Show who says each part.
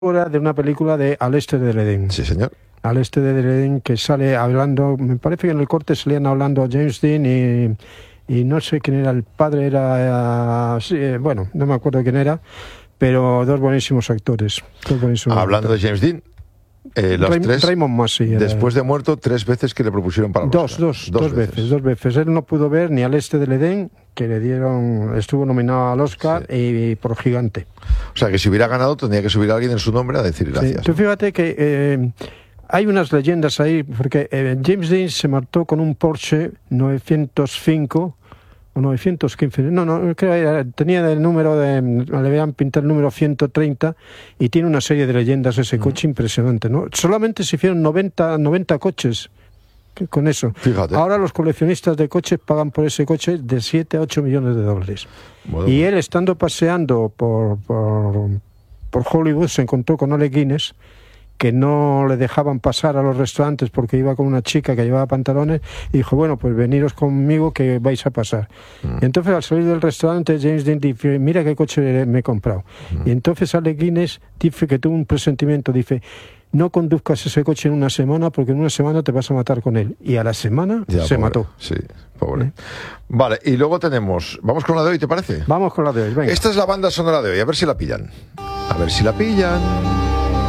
Speaker 1: de una película de Al Este del Edén.
Speaker 2: Sí, señor.
Speaker 1: Al Este del Edén, que sale hablando, me parece que en el corte salían hablando a James Dean y no sé quién era el padre, bueno, no me acuerdo quién era, pero dos buenísimos actores.
Speaker 2: Hablando de James Dean,
Speaker 1: Raymond Massey.
Speaker 2: Después de muerto, 3 veces que le propusieron para el Oscar.
Speaker 1: Dos veces. Él no pudo ver ni Al Este del Edén, que le dieron, estuvo nominado al Oscar, sí, y por Gigante.
Speaker 2: O sea, que si hubiera ganado, tendría que subir a alguien en su nombre a decir gracias.
Speaker 1: Sí. Tú fíjate que hay unas leyendas ahí, porque James Dean se mató con un Porsche 905 o 915, no, creo que tenía el número le habían pintado el número 130 y tiene una serie de leyendas ese coche impresionante, ¿no? Solamente se hicieron 90 coches con eso.
Speaker 2: Fíjate.
Speaker 1: Ahora los coleccionistas de coches pagan por ese coche de 7 a 8 millones de dólares.
Speaker 2: Bueno,
Speaker 1: y él, estando paseando por Hollywood, se encontró con Alec Guinness, que no le dejaban pasar a los restaurantes porque iba con una chica que llevaba pantalones, y dijo, bueno, pues veniros conmigo que vais a pasar. Y entonces, al salir del restaurante, James Dean dice, mira qué coche me he comprado. Y entonces Alec Guinness dice que tuvo un presentimiento, dice, no conduzcas ese coche en una semana porque en una semana te vas a matar con él. Y a la semana
Speaker 2: ya,
Speaker 1: se
Speaker 2: pobre,
Speaker 1: mató.
Speaker 2: Sí, pobre. Vale, y luego tenemos, vamos con la de hoy, ¿te parece?
Speaker 1: Vamos con la de hoy, venga.
Speaker 2: Esta es la banda sonora de hoy, a ver si la pillan. A ver si la pillan.